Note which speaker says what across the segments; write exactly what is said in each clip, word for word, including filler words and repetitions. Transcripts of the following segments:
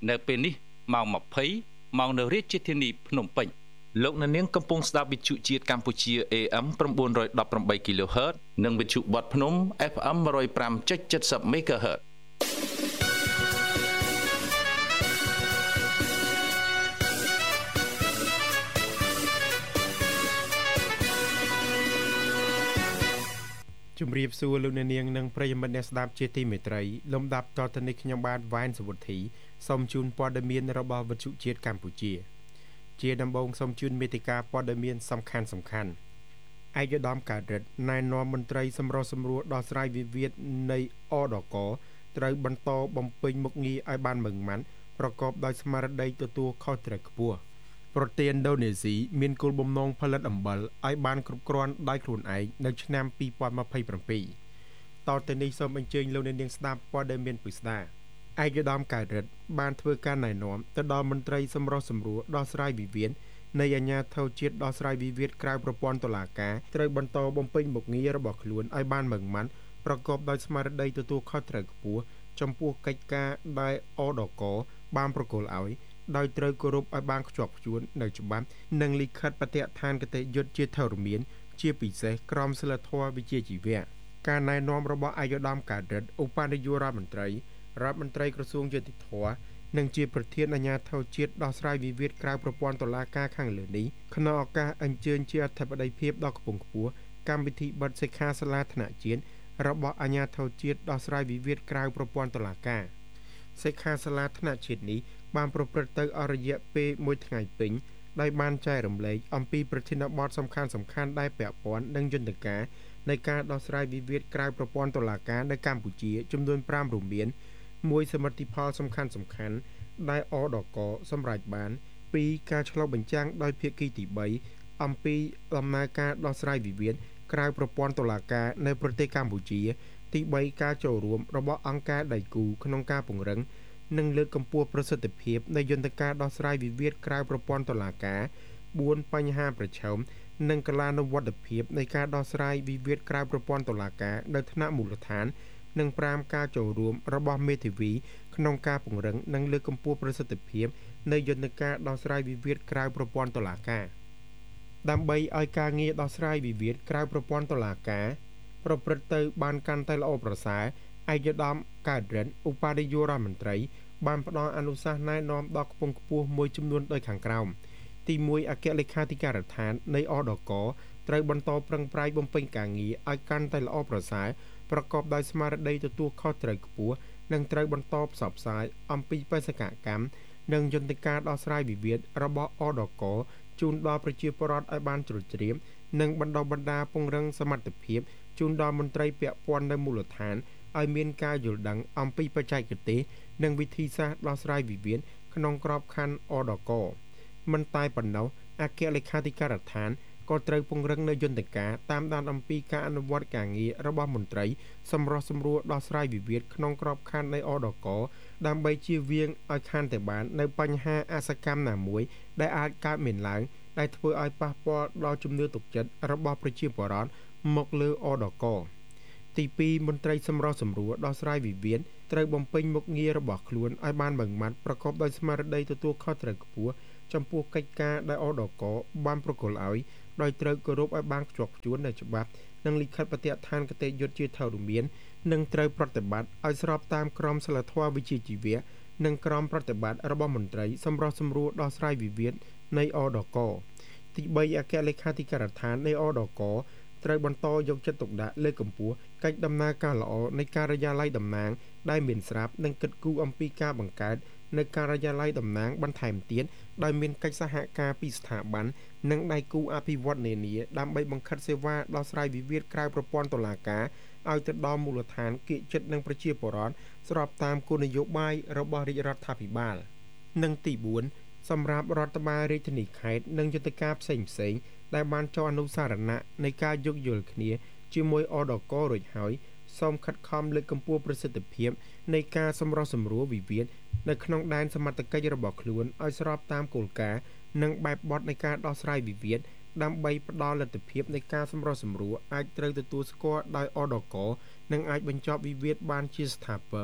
Speaker 1: នៅពេលនេះម៉ោងยี่สิบម៉ោងនៅរាជធានីភ្នំពេញលោកអ្នកនាងកំពុងស្ដាប់វិទ្យុជាតិកម្ពុជា เอ เอ็ม nine eighteen គីឡូហឺត និងវិទ្យុបតភ្នំ เอฟ เอ็ม one oh five point seven zero មេហ្គាហឺត
Speaker 2: ជំរាបសួរលោកអ្នកនាងនិងប្រិយមិត្តអ្នកស្ដាប់ជាទីមេត្រីលំដាប់តទៅនេះខ្ញុំបាទវ៉ែនសវុទ្ធីសូមជូនព័ត៌មានរបស់វិទ្យុជាតិកម្ពុជាជាដំបូងសូមជូនមេតិការព័ត៌មានសំខាន់សំខាន់ឯកឧត្តមកើតរិទ្ធណែនាំមន្ត្រីសម្រុះសម្រួលដោះស្រាយវិវាទនៃអដកត្រូវបន្តបំពេញមុខងារឲ្យបានម៉ឺងម៉ាត់ប្រកបដោយស្មារតីទទួលខុសត្រូវខ្ពស់ប្រទេសឥណ្ឌូនេស៊ីមានគោលបំណងផលិតអំបិលឲ្យបានគ្រប់គ្រាន់ដោយខ្លួនឯងនៅឆ្នាំtwo thousand twenty-sevenតទៅនេះសូមអញ្ជើញលោកអ្នកនាងស្ដាប់ព័ត៌មានពិស្ដាឯកឧត្តមកើតរិទ្ធបានធ្វើការណែនាំទៅដល់មន្ត្រីសម្រុះសម្រួលដោះស្រាយវិវាទនៃអាជ្ញាធរជាតិដោះស្រាយវិវាទក្រៅប្រព័ន្ធតុលាការត្រូវបន្តបំពេញមុខងាររបស់ខ្លួនឲ្យបានម៉ឺងម៉ាត់ប្រកបដោយស្មារតីទទួលខុសត្រូវខ្ពស់ចំពោះកិច្ចការដែលអដកបានប្រគល់ឲ្យដោយត្រូវគោរពឲ្យបានខ្ជាប់ខ្ជួននៅច្បាប់និងលិខិតបទដ្ឋានគតិយុត្តជាធរមានជាពិសេសក្រមសីលធម៌វិជ្ជាជីវៈការណែនាំរបស់ឯកឧត្តមកើតរិទ្ធឧបនាយករដ្ឋមន្ត្រីរដ្ឋមន្ត្រីក្រសួងយុតិធម៌និងជាប្រធានអាជ្ញាធរជាតិដោះស្រាយវិវាទក្រៅប្រព័ន្ធតុលាការខាងលើនេះក្នុងឱកាសអញ្ជើញជាអធិបតីភាពដ៏ខ្ពង់ខ្ពស់កម្មវិធីបិទសិក្ខាសាលាថ្នាក់ជាតិរបស់អាជ្ញាធរជាតិដោះស្រាយវិវាទក្រៅប្រព័ន្ធតុលាការសិក្ខាសាលាថ្នាក់ជាតិនេះបានប្រព្រឹត្តទៅអស់រយៈពេលមួយថ្ងៃពេញដោយបានចែករំលែកអំពីប្រធានបទសំខាន់សំខាន់ដែលពាក់ព័ន្ធនឹងយន្តការនៃការដោះស្រាយវិវាទក្រៅប្រព័ន្ធតុលាការនៅកម្ពុជាចំនួនfiveរួមមានមួយសមិទ្ធផលសំខាន់សំខាន់ដែលអដកសម្រេចបានពីរការឆ្លុះបញ្ចាំងដោយភាគីទីthreeអំពីដំណើរការដោះស្រាយវិវាទក្រៅប្រព័ន្ធតុលាការនៅប្រទេសកម្ពុជាទីthreeការចូលរួមរបស់អង្គការដៃគូក្នុងការពង្រឹងនិងលើកកម្ពស់ប្រសិទ្ធភាពនៃយន្តការដោះស្រាយវិវាទក្រៅប្រព័ន្ធតុលាការfourបញ្ហាប្រឈមនិងកលានុវត្តភាពនៃការដោះស្រាយវិវាទក្រៅប្រព័ន្ធតុលាការនៅថ្នាក់មូលដ្ឋាននិងfiveការចូលរួមរបស់មេធាវីក្នុងការពង្រឹងនិងលើកកម្ពស់ប្រសិទ្ធភាពនៃយន្តការដោះស្រាយវិវាទក្រៅប្រព័ន្ធតុលាការដើម្បីឲ្យការងារដោះស្រាយវិវាទក្រៅប្រព័ន្ធតុលាការប្រព្រឹត្តទៅបានកាន់តែល្អប្រសើរឯកឧត្តមកើតរិទ្ធឧបនាយករដ្ឋមន្ត្រីបានផ្ដល់អនុសាសន៍ណែនាំដល់ខ្ពង់ខ្ពស់មួយចំនួនដូចខាងក្រោមទីoneអគ្គលេខាធិការដ្ឋាននៃអដកត្រូវបន្តប្រឹងប្រែងបំពេញការងារឲ្យកាន់តែល្អប្រសើរប្រកបដោយស្មារតីទទួលខុសត្រូវខ្ពស់និងត្រូវបន្តផ្សព្វផ្សាយអំពីបេសកកម្មនិងយន្តការដោះស្រាយវិវាទរបស់អដកជូនដល់ប្រជាពលរដ្ឋឲ្យបានជ្រាបជ្រាបនិងបណ្ដុះបណ្ដាលពង្រឹងសមត្ថភាពជូនដល់មន្ត្រីពាក់ព័ន្ធនៅមូលដ្ឋានឲ្យមានការយល់ដឹងអំពីបច្ចេកទេសនិងវិធីសាស្ត្រដោះស្រាយវិវាទក្នុងក្របខ័ណ្ឌអដកមិនតែប៉ុណ្ណោះអគ្គលេខាធិការដ្ឋានក៏ត្រូវពង្រឹងនៅយន្តការតាមដានអំពីការអនុវត្តការងាររបស់មន្ត្រីសម្រុះសម្រួលដោះស្រាយវិវាទក្នុងក្របខ័ណ្ឌនៃអដកដើម្បីជៀសវាងឲ្យខានតែបាននៅបញ្ហាអសកម្មណាមួយដែលអាចកើតមានឡើងដែលធ្វើឲ្យប៉ះពាល់ដល់ជំនឿទុកចិត្តរបស់ប្រជាពលរដ្ឋមកលើអដកទីtwoមន្ត្រីសម្រុះសម្រួលដោះស្រាយវិវាទត្រូវបំពេញមុខងាររបស់ខ្លួនឲ្យបានម៉ឺងម៉ាត់ប្រកបដោយស្មារតីទទួលខុសត្រូវខ្ពស់ចំពោះកិច្ចការដែលអដកបានប្រគល់ឲ្យដោយត្រូវគោរពឲ្យបានខ្ជាប់ខ្ជួននៅច្បាប់និងលិខិតបទដ្ឋានគតិយុត្តជាធរមាននិងត្រូវប្រតិបត្តិឲ្យស្របតាមក្រមសីលធម៌វិជ្ជាជីវៈនិងក្រមប្រតិបត្តិរបស់មន្ត្រីសម្រុះសម្រួលដោះស្រាយវិវាទនៃអដកទីthreeអគ្គលេខាធិការដ្ឋាននៃអដកត្រូវបន្តយកចិត្តទុកដាក់លើកកម្ពស់កិច្ចដំណើរការល្អនៃការិយាល័យតំណាងដែលមានស្រាប់និងគិតគូរអំពីការបង្កើតនៅការិយាល័យតំណាងបន្ថែមទៀតដោយមានកិច្ចសហការពីស្ថាប័ននិងដៃគូអភិវឌ្ឍន៍នានាដើម្បីបង្ខិតសេវាដោះស្រាយវិវាទក្រៅប្រព័ន្ធតុលាការឲ្យទៅដល់មូលដ្ឋានគៀកចិត្តនិងប្រជាពលរដ្ឋស្របតាមគោលនយោបាយរបស់រាជរដ្ឋាភិបាលនិងទីfourសម្រាប់រដ្ឋបាលរាជធានីខេត្តនិងយន្តការផ្សេងផ្សេងដែលបានចុះអនុសារណៈនៃការយោគយល់គ្នាជាមួយអដករួចហើយសូមខិតខំលើកកម្ពស់ប្រសិទ្ធភាពនៃការសម្រុះសម្រួលវិវាទនៅក្នុងដែនសមត្ថកិច្ចរបស់ខ្លួនឲ្យស្របតាមគោលការណ៍និងបែបបទនៃការដោះស្រាយវិវាទដើម្បីផ្ដល់លទ្ធភាពនៃការសម្រុះសម្រួលអាចត្រូវទទួលស្គាល់ដោយអដកនិងអាចបញ្ចប់វិវាទបានជាស្ថាពរ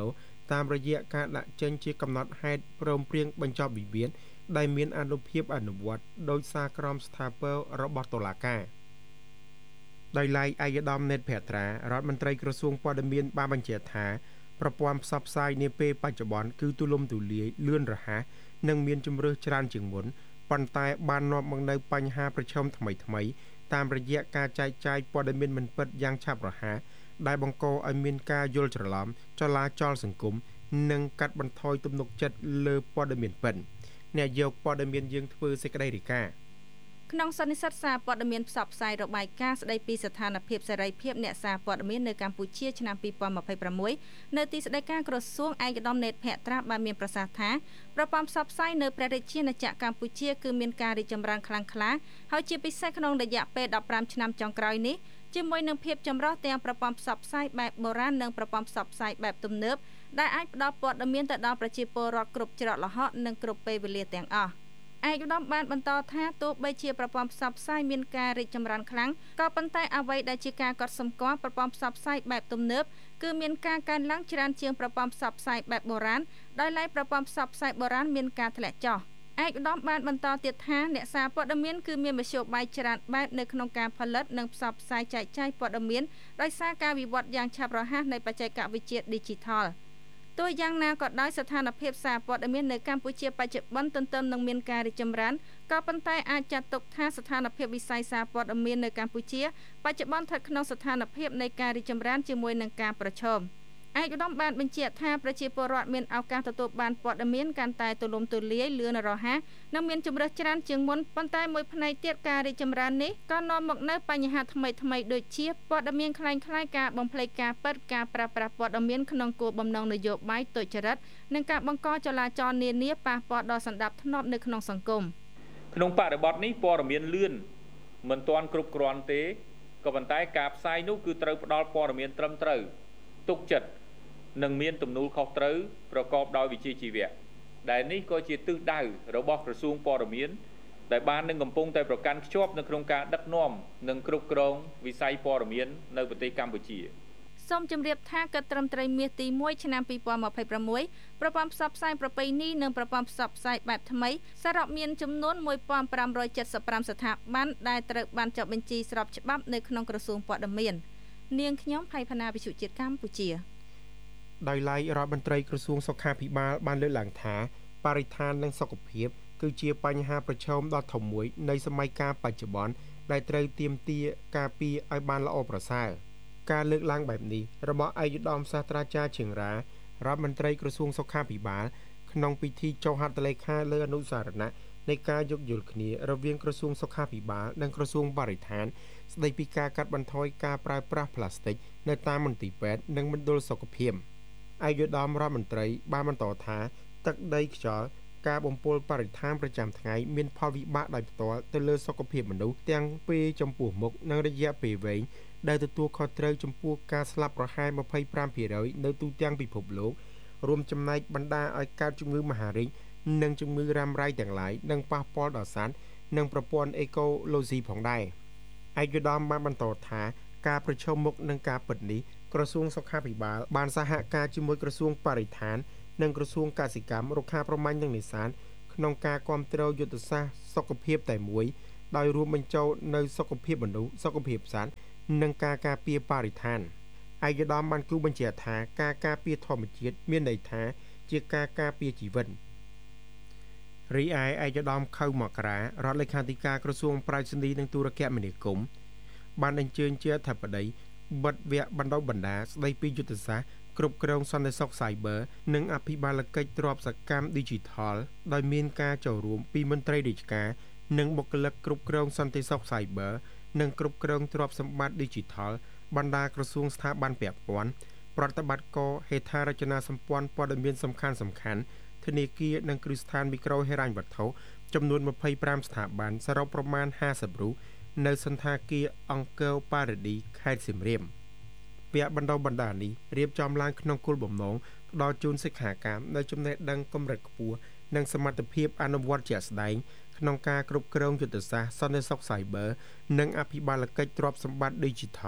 Speaker 2: តាមរយៈការដាក់ចេញជាកំណត់ហេតុព្រមព្រៀងបញ្ចប់វិវាទដែលមានអានុភាពអនុវត្តដោយសារក្រមស្ថាពររបស់តុលាការដោយឡែកឯកឧត្តមនេតភត្រារដ្ឋមន្ត្រីក្រសួងព័ត៌មានបានបញ្ជាក់ថាប្រព័ន្ធផ្សព្វផ្សាយនាពេលបច្ចុប្បន្នគឺទូលំទូលាយលឿនរហ័សនិងមានជម្រើសច្រើនជាងមុនប៉ុន្តែបាននាំមកនូវបញ្ហាប្រឈមថ្មីៗតាមរយៈការចែកចាយព័ត៌មានមិនពិតយ៉ាងឆាប់រហ័សដែលបង្កឲ្យមានការយល់ច្រឡំចលាចលសង្គមនិងកាត់បន្ថយទំនុកចិត្តលើព័ត៌មានពិតអ្នកយកព័ត៌មានយើងធ្វើសេចក្តីរាយការណ៍
Speaker 3: ក្នុងសន្និសីទសារព័ត៌មានផ្សព្វផ្សាយរបាយការណ៍ស្តីពីស្ថានភាពសេរីភាពអ្នកសារព័ត៌មាននៅកម្ពុជាឆ្នាំពីរពាន់ម្ភៃប្រាំមួយនៅទីស្តីការក្រសួងឯកឧត្តមនេតភត្រាបានមានប្រសាសន៍ថាប្រព័ន្ធផ្សព្វផ្សាយនៅព្រះរាជាណាចក្រកម្ពុជាគឺមានការរីកចម្រើនខ្លាំងក្លាហើយជាពិសេសក្នុងរយៈពេលដប់ប្រាំឆ្នាំចុងក្រោយនេះជាមួយនឹងភាពចម្រុះទាំងប្រព័ន្ធផ្សព្វផ្សាយបែបបុរាណនិងប្រព័ន្ធផ្សព្វផ្សាយបែបទំនើបដែលអាចផ្ដល់ព័ត៌មានទៅដល់ប្រជាពលរដ្ឋគ្រប់ច្រកល្ហកនិងគ្រប់ពេលវេលាទាំងអស់ឯកឧត្តមបានបន្តថាទោះបីជាប្រព័ន្ធផ្សព្វផ្សាយមានការរីកចម្រើនខ្លាំងក៏ប៉ុន្តែអ្វីដែលជាការកត់សម្គាល់ប្រព័ន្ធផ្សព្វផ្សាយបែបទំនើបគឺមានការកើនឡើងច្រើនជាងប្រព័ន្ធផ្សព្វផ្សាយបែបបុរាណដោយឡែកប្រព័ន្ធផ្សព្វផ្សាយបុរាណមានការធ្លាក់ចុះឯកឧត្តមបានបន្តទៀតថាអ្នកសារព័ត៌មានគឺមានមធ្យោបាយច្រើនបែបនៅក្នុងការផលិតនិងផ្សព្វផ្សាយចែកចាយព័ត៌មានដោយសារការវិវត្តយ៉ាងឆាប់រហ័សនៃបច្ចេកវិទ្យា Digitalទោះយ៉ាងណាក៏ដោយស្ថានភាពសារព័ត៌មាននៅកម្ពុជាបច្ចុប្បន្នទន្ទឹមនឹងមានការរីកចម្រើនក៏ប៉ុន្តែអាចចាត់ទុកថាស្ថានភាពវិស័យសារព័ត៌មាននៅកម្ពុជាបច្ចុប្បន្នស្ថិតក្នុងស្ថានភាពនៃការរីកចម្រើនជាមួយនឹងការប្រឈមឯកឧត្តមបានបញ្ជាក់ថាប្រជាពលរដ្ឋមានឱកាសទទួលបានព័ត៌មានកាន់តែទូលំទូលាយលឿនរហ័សនិងមានជម្រើសច្រើនជាងមុនប៉ុន្តែមួយផ្នែកទៀតការរីកចម្រើននេះក៏នាំមកនូវបញ្ហាថ្មីៗដូចជាព័ត៌មានคล้ายៗការបំភ្លេចការពិតការប្រើប្រាស់ព័ត៌មានក្នុងគោលបំណងនយោបាយទុច្ចរិតនិងការបង្កចលាចលនានាប៉ះពាល់ដល់សន្តិភាពនៅក្នុងសង្គម
Speaker 4: ក្នុងបរិបទនេះព័ត៌មានលឿនមិនទាន់គ្រប់គ្រាន់ទេក៏ប៉ុន្តែការផ្សាយនោះគឺត្រូវផ្ដល់ព័ត៌មានត្រឹមត្រូវទុកចិត្តនិងមានទំនួលខុសត្រូវប្រកបដោយវិជ្ជាជីវៈដែលនេះក៏ជាទិសដៅរបស់ក្រសួងព័ត៌មានដែលបាននឹងកំពុងតែប្រកាន់ខ្ជាប់នៅក្នុងការដឹកនាំនិងគ្រប់គ្រងវិស័យព័ត៌មាននៅប្រទេសកម្ពុជា
Speaker 3: សូមជម្រាបថាកិត្តិត្រីមាសទីមួយឆ្នាំពីរពាន់ម្ភៃប្រាំមួយប្រព័ន្ធផ្សព្វផ្សាយប្រពៃណីនិងប្រព័ន្ធផ្សព្វផ្សាយបែបថ្មីសរុបមានចំនួនមួយពាន់ប្រាំរយចិតសិបប្រាំស្ថាប័នដែលត្រូវបានចុះបញ្ជីស្របច្បាប់នៅក្នុងក្រសួងព័ត៌មាននាងខ្ញុំផៃផាណាវិទ្យុជាតិកម្ពុជា
Speaker 2: ដោយឡែករដ្ឋមន្ត្រីក្រសួងសុខាភិបាលបានលើកឡើងថាបរិស្ថាននិងសុខភាពគឺជាបញ្ហាប្រឈមដ៏ធំមួយនៃសម័យកាលបច្ចុប្បន្នដែលត្រូវទាមទារការពារឲ្យបានល្អប្រសើរការលើកឡើងបែបនេះរបស់ឯកឧត្តមសាស្ត្រាចារ្យឈៀងរ៉ារដ្ឋមន្ត្រីក្រសួងសុខាភិបាលក្នុងពិធីចុះហត្ថលេខាលើអនុស្សរណៈនៃការយោគយល់គ្នារវាងក្រសួងសុខាភិបាលនិងក្រសួងបរិស្ថានស្ដីពីការកាត់បន្ថយការប្រើប្រាស់ប្លាស្ទិកនៅតាមមន្ទីរពេទ្យនិងមណ្ឌលសុខភាពឯកឧត្តមរដ្ឋមន្ត្រីបានបន្តថាទឹកដីខ្យល់ការបំពុលបរិស្ថានប្រចាំថ្ងៃមានផលវិបាកដោយផ្ទាល់ទៅលើសុខភាពមនុស្សទាំងពេលចំពោះមុខនិងរយៈពេលវែងដែលទទួលខុសត្រូវចំពោះការស្លាប់ប្រហែល ម្ភៃប្រាំភាគរយ នៅទូទាំងពិភពលោករួមចំណែកបណ្ដាឲ្យកើតជំងឺមហារីកនិងជំងឺរ៉ាំរ៉ៃទាំងឡាយនិងប៉ះពាល់ដល់សត្វនិងប្រព័ន្ធអេកូឡូស៊ីផងដែរឯកឧត្តមបានបន្តថាការប្រឈមមុខនឹងការពិតនេះក្រសួងសុខាភិបាលបានសហការជាមួយក្រសួងបរិស្ថាននិងក្រសួងកសិកម្មរុក្ខាប្រមាញ់និងនេសាទក្នុងការគាំទ្រយុទ្ធសាស្ត្រសុខភាពតែមួយដោយរួមបញ្ចូលនៅសុខភាពមនុស្សសុខភាពសត្វនិងការការពារបរិស្ថានឯកឧត្តមបានគូបញ្ជាក់ថាការការពារធម្មជាតិមានន័យថាជាការការពារជីវិតរីឯឯកឧត្តមខៅមករារដ្ឋលេខាធិការក្រសួងប្រាជ្ញានិងទូរគមនាគមន៍បានអញ្ជើញជាអធិបតីបិទវគ្គបណ្ដុះបណ្ដាលស្ដីពីយុទ្ធសាស្ត្រគ្រប់គ្រងសន្តិសុខ Cyber និងអភិបាលកិច្ចទ្រព្យសកម្ម Digital ដោយមានការចូលរួមពីមន្ត្រីរាជការនិងបុគ្គលិកគ្រប់គ្រងសន្តិសុខ Cyber និងគ្រប់គ្រងទ្រព្យសម្បត្តិ Digital បណ្ដាក្រសួងស្ថាប័នពាក់ព័ន្ធប្រតិបត្តិការហេដ្ឋារចនាសម្ព័ន្ធព័ត៌មានសំខាន់សំខាន់ធនាគារនិងគ្រឹះស្ថានមីក្រូហិរញ្ញវត្ថុចំនួនម្ភៃប្រាំស្ថាប័នសរុបប្រមាណห้าสิบរូបនៅសន្តាគារអង្គរប៉ារ៉ាឌីខេត្តសៀមរាបវគ្គបណ្ដុះបណ្ដាលនេះរៀបចំឡើងក្នុងគោលបំណងផ្ដល់ជូនសិក្ខាកាមនៅចំណេះដឹងកម្រិតខ្ពស់និងសមត្ថភាពអនុវត្តជាក់ស្ដែងក្នុងការគ្រប់គ្រងយុទ្ធសាស្ត្រសន្តិសុខ Cyber និងអភិបាលកិច្ចទ្រព្យសម្បត្តិ Digital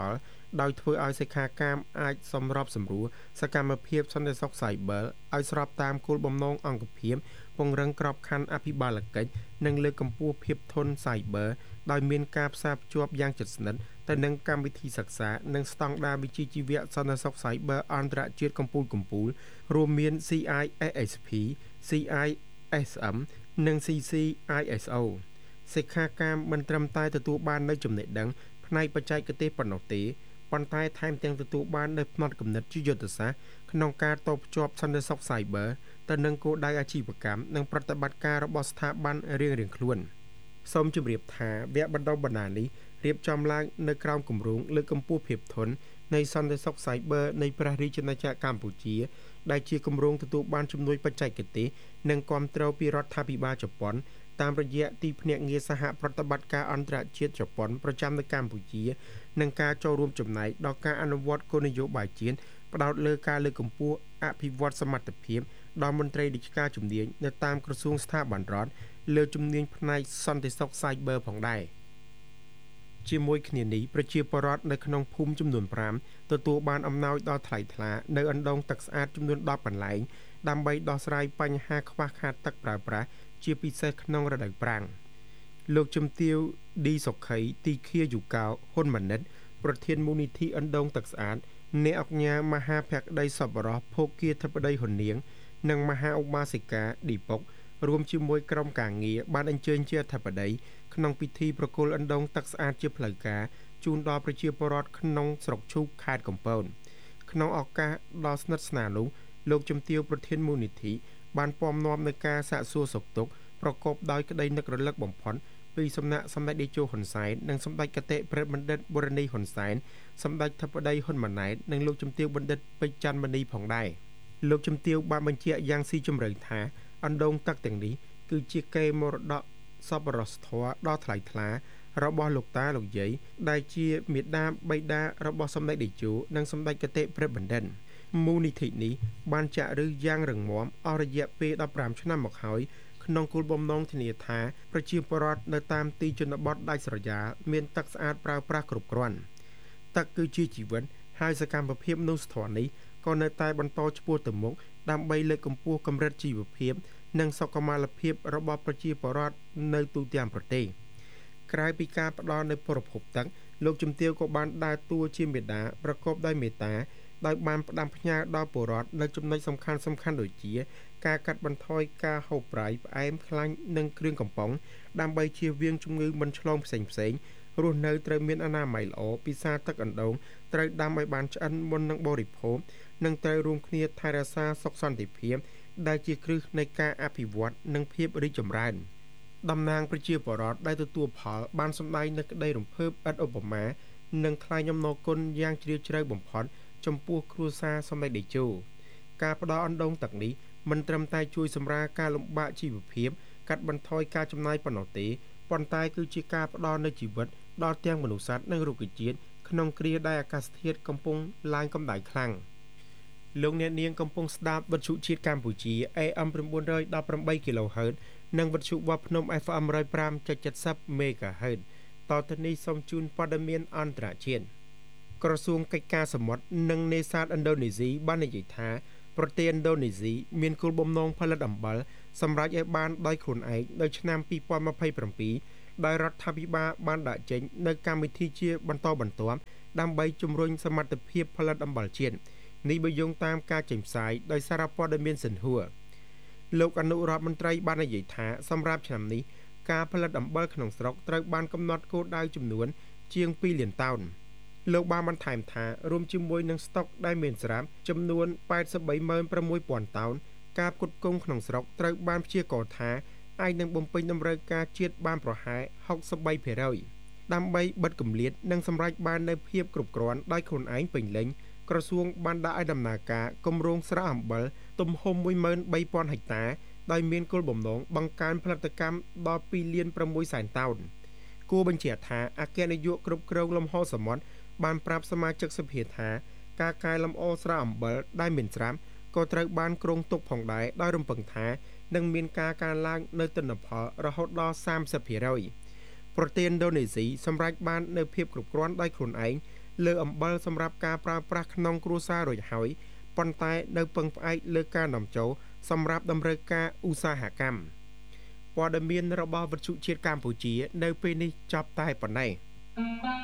Speaker 2: ដោយធ្វើឲ្យសិក្ខាកាមអាចសម្របសម្រួលសកម្មភាពសន្តិសុខ Cyber ឲ្យស្របតាមគោលបំណងអង្គភាពពង្រឹងក្របខ័ណ្ឌអភិបាលកិច្ចនិងលើកកម្ពស់ភាពធន់ Cyber ដោយមានការផ្សារភ្ជាប់យ៉ាងជិតស្និទ្ធទៅនឹងកម្មវិធីសិក្សានិងស្តង់ដារវិជ្ជាជីវៈសន្តិសុខ Cyber អន្តរជាតិកំពូលកំពូលរួមមាន C I S S P C I S M និង C C I S O សិក្ខាកាមមិនត្រឹមតែទទួលបាននូវចំណេះដឹងផ្នែកបច្ចេកទេសប៉ុណ្ណោះទេប៉ុន្តែថែមទាំងទទួលបាននូវផ្នត់គំនិតជាយុទ្ធសាស្ត្រក្នុងការតភ្ជាប់សន្តិសុខ Cyber ទៅនឹងគោលដៅអាជីវកម្មនិងប្រតិបត្តិការរបស់ស្ថាប័នរៀងៗខ្លួនសូមជម្រាបថាវគ្គបណ្ដុះបណ្ដាលនេះរៀបចំឡើងនៅក្រោមគម្រោងលើកកម្ពស់ភាពធន់នៃសន្តិសុខ Cyber នៃព្រះរាជាណាចក្រកម្ពុជាដែលជាគម្រោងទទួលបានជំនួយបច្ចេកទេសនិងគាំទ្រពីរដ្ឋាភិបាលជប៉ុនតាមរយៈទីភ្នាក់ងារសហប្រតិបត្តិការអន្តរជាតិជប៉ុនប្រចាំនៅកម្ពុជានិងការចូលរួមចំណែកដល់ការអនុវត្តគោលនយោបាយជាតិផ្ដោតលើការលើកកម្ពស់អភិវឌ្ឍសមត្ថភាពដល់មន្ត្រីរាជការជំនាញនៅតាមក្រសួងស្ថាប័នរដ្ឋលើជំនាញផ្នែកសន្តិសុខ Cyber ផងដែរជាមួយគ្នានេះប្រជាពលរដ្ឋនៅក្នុងភូមិចំនួនfiveទទួលបានអំណោយដល់ថ្លៃថ្លានៅអណ្ដូងទឹកស្អាតចំនួនtenកន្លែងដើម្បីដោះស្រាយបញ្ហាខ្វះខាតទឹកប្រើប្រាស់ជាពិសេសក្នុងរដូវប្រាំងលោកជំទាវឌីសុខីទីឃាយូកោហ៊ុនម៉ាណិតប្រធានមូលនិធិអណ្ដូងទឹកស្អាតអ្នកអង្គការមហាភក្តីសប្បុរសភោគាធិបតីហ៊ុននាងនិងមហាឧបាសិកាឌីពុករួមជាមួយក្រុមការងារបានអញ្ជើញជាអធិបតីក្នុងពិធីប្រគល់អណ្ដូងទឹកស្អាតជាផ្លូវការជូនដល់ប្រជាពលរដ្ឋក្នុងស្រុកឈូកខេត្តកំពតក្នុងឱកាសដ៏ស្និទ្ធស្នាលនោះលោកជំទាវប្រធានមូលនិធិបានពំនាំនឹងការសាកសួរសុខទុក្ខប្រកបដោយក្តីនឹករលឹកបំផុតពីសំណាក់សម្ដេចតេជោហ៊ុនសែននិងសម្ដេចគតិព្រះបណ្ឌិតបូរនីហ៊ុនសែនសម្ដេចធិបតីហ៊ុនម៉ាណែតនិងលោកជំទាវបណ្ឌិតពេជ្រច័ន្ទមនីផងដែរលោកជំទាវបានបញ្ជាក់យ៉ាងស៊ីជម្រៅថាអណ្ដូងទឹកទាំងនេះគឺជាកេរមរតកសប្បុរសធម៌ដ៏ថ្លៃថ្លារបស់លោកតាលោកយាយដែលជាមាតាបិតារបស់សម្ដេចតេជោនិងសម្ដេចគតិព្រះបណ្ឌិតមូលនិធិនេះបានចាក់ឫសយ៉ាងរឹងមាំអស់រយៈពេលfifteenឆ្នាំមកហើយក្នុងគោលបំណងធានាថាប្រជាពលរដ្ឋនៅតាមទីជនបទដាច់ស្រយាលមានទឹកស្អាតប្រើប្រាស់គ្រប់គ្រាន់ទឹកគឺជាជីវិតហើយសកម្មភាពនោះស្ថិតនេះក៏នៅតែបន្តឆ្ពោះទៅមុខដើម្បីលើកកម្ពស់កម្រិតជីវភាពនិងសុខុមាលភាពរបស់ប្រជាពលរដ្ឋនៅទូទាំងប្រទេសក្រៅពីការផ្ដល់នូវប្រភពទឹកលោកជំទាវក៏បានដើរតួជាមេដាប្រកបដោយមេត្តាដោយបានផ្ដាំផ្ញើដល់ពលរដ្ឋនៅចំណុចសំខាន់សំខាន់ដូចជាការកាត់បន្ថយការហូបប្រៃផ្អែមខ្លាញ់និងគ្រឿងកំប៉ុងដើម្បីជៀសវាងជំងឺមិនឆ្លងផ្សេងផ្សេងរស់នៅត្រូវមានអនាម័យល្អពិសាទឹកអណ្ដូងត្រូវដាំឲ្យបានឆ្អិនមុននឹងបរិភោគនិងត្រូវរួមគ្នាថែរក្សាសុខសន្តិភាពដែលជាគ្រឹះនៃការអភិវឌ្ឍនិងភាពរីកចម្រើនតំណាងប្រជាពលរដ្ឋដែលទទួលផលបានសម្ដែងនូវក្តីរំភើបឥតឧបមានិងថ្លែងអំណរគុណយ៉ាងជ្រាលជ្រៅបំផុតចំពោះគ្រួសារសម្ដេចតេជោការផ្ដល់អណ្ដូងទឹកនេះមិនត្រឹមតែជួយសម្រាលការលំបាកជីវភាពកាត់បន្ថយការចំណាយប៉ុណ្ណោះទេប៉ុន្តែគឺជាការផ្ដល់នូវជីវិតដល់ទាំងមនុស្សសត្វនិងរុក្ខជាតិក្នុងគ្រាដែលអាកាសធាតុកំពុងឡើងកម្ដៅខ្លាំងលោកអ្នកនាងកំពុងស្ដាប់វិទ្យុជាតិកម្ពុជា A M nine eighteen គីឡូហឺត និងវិទ្យុវត្តភ្នំ F M one oh five point seven zero មេហ្គាហឺតតទៅនេះសូមជូនព័ត៌មានអន្តរជាតិក្រសួងកិច្ចការសមុទ្រនិងនេសាទឥណ្ឌូនេស៊ីបាននិយាយថាប្រទេសឥណ្ឌូនេស៊ីមានគោលបំណងផលិតអំបិលសម្រាប់ឲ្យបានដោយខ្លួនឯងនៅឆ្នាំtwenty twenty-sevenដោយរដ្ឋាភិបាលបានដាក់ចេញនៅកម្មវិធីជាបន្តបន្ទាប់ដើម្បីជំរុញសមត្ថភាពផលិតអំបិលជាតិនេះបើយោងតាមការចេញផ្សាយដោយសារព័ត៌មានសិនហួរលោកអនុរដ្ឋមន្ត្រីបាននិយាយថាសម្រាប់ឆ្នាំនេះការផលិតអំបិលក្នុងស្រុកត្រូវបានកំណត់គោលដៅចំនួនជាងtwoលានតោនលោកបានបន្ថែមថារួមជាមួយនឹងស្តុកដែលមានស្រាប់ចំនួនeighty-three thousand six hundredតោនការផ្គត់ផ្គង់ក្នុងស្រុកត្រូវបានព្យាករណ៍ថាអាចនឹងបំពេញតម្រូវការជាតិបានប្រហែលsixty-three percentដើម្បីបិទគម្លាតនិងសម្រេចបាននូវភាពគ្រប់គ្រាន់ដោយខ្លួនឯងពេញលេញក្រសួងបានដាក់ឲ្យដំណើរការគម្រោងស្រែអំបិលទំហំone thousand three hundredហិកតាដោយមានគោលបំណងបង្កើនផលិតកម្មដល់twoលានsixសែនតោនគួរបញ្ជាក់ថាអគ្គនាយកគ្រប់គ្រងលំហសមុទ្របានប្រាប់សមាជិកសភាថាការកែលម្អស្រែអំបិលដែលមានស្រាប់ក៏ត្រូវបានគ្រោងទុកផងដែរដោយរំពឹងថានឹងមានការកើនឡើងនៅទិន្នផលរហូតដល់thirty percentប្រទេសឥណ្ឌូនេស៊ីសម្រេចបាននូវភាពគ្រប់គ្រាន់ដោយខ្លួនឯងលើអំបិលសម្រាប់ការប្រើប្រាស់ក្នុងគ្រួសាររួចហើយប៉ុន្តែនៅពឹងផ្អែកលើការនាំចូលសម្រាប់តម្រូវការឧស្សាហកម្មព័ត៌មានរបស់វិទ្យុជាតិកម្ពុជានៅពេលនេះចប់តែប៉ុណ្ណេះ